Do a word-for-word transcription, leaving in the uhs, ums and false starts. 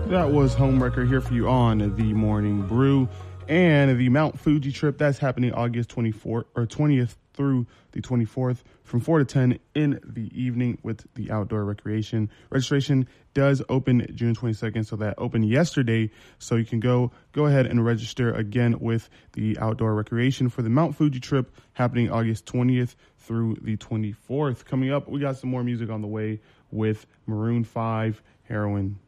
That was Homewrecker here for you on the Morning Brew. And the Mount Fuji trip, that's happening August twenty-fourth or twentieth through the twenty-fourth from four to ten in the evening with the outdoor recreation. Registration does open June twenty-second, so that opened yesterday. So you can go go ahead and register again with the outdoor recreation for the Mount Fuji trip happening August twentieth through the twenty-fourth. Coming up, we got some more music on the way with Maroon five, Heroin.